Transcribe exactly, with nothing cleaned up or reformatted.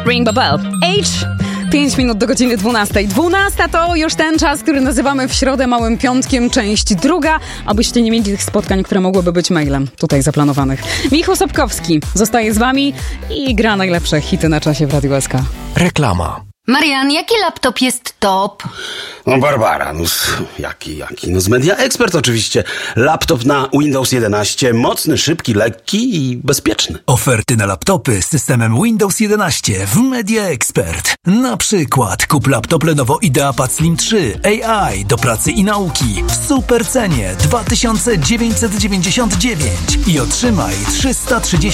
Ring the bell. H. pięć minut do godziny dwunastej. dwunasta to już ten czas, który nazywamy w środę Małym Piątkiem, część druga, abyście nie mieli tych spotkań, które mogłyby być mailem tutaj zaplanowanych. Michał Sapkowski zostaje z wami i gra najlepsze hity na czasie w Radiu S K. Reklama. Marian, jaki laptop jest top? No Barbara, no z, jaki, jaki? No z Media Expert oczywiście. Laptop na Windows jedenaście, mocny, szybki, lekki i bezpieczny. Oferty na laptopy z systemem Windows jedenaście w Media Expert. Na przykład kup laptop Lenovo IdeaPad Slim trzy A I do pracy i nauki w super cenie dwa tysiące dziewięćset dziewięćdziesiąt dziewięć i otrzymaj trzysta trzydzieści